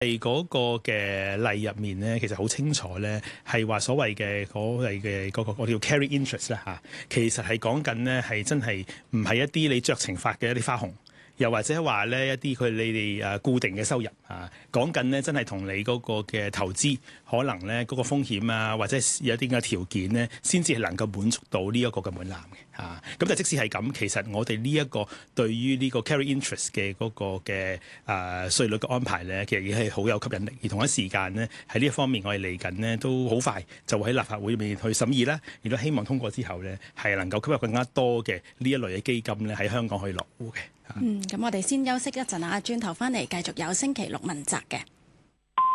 係嗰個嘅例入面咧，其實好清楚咧，係話所謂嘅嗰個我哋叫 carry interest 啦嚇，其實係講緊咧係真係唔係一啲你酌情法嘅一啲花紅。又或者話咧一啲你哋固定嘅收入啊，講緊咧真係同你嗰個嘅投資可能咧嗰個風險啊，或者有啲嘅條件咧，先至係能夠滿足到呢一個嘅門檻嘅嚇。咁但即使係咁，其實我哋呢一個對於呢個 carry interest 嘅嗰個嘅稅率嘅安排咧，其實亦係好有吸引力。而同一時間呢，喺呢一方面我哋嚟緊呢都好快就會喺立法會入面去審議啦，亦都希望通過之後咧係能夠吸引更加多嘅呢一類嘅基金咧喺香港可以落戶嘅。 咁我哋先休息一陣啊，轉頭翻嚟繼續有星期六問責嘅。